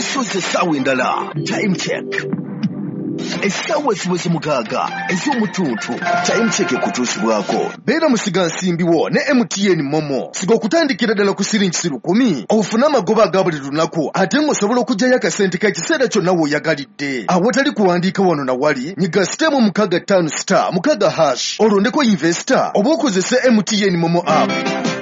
yesoze essaawa endala. Time check. Essaawa ziweze mukaaga ez'omutuutu. Time check ekutuusibwako. Beera musigansimbiwo ne MTN Momo. Siga okutandikira ddala ku siringi 10 ofune amagoba aga buli lunaku ate ng'osobola okuggyayo akasente k'ekiseera kyonna w'oyagalidde. Awatali kuwandiika wano na wali nyiga *655# olondeko investor oba okozese MTN Momo app.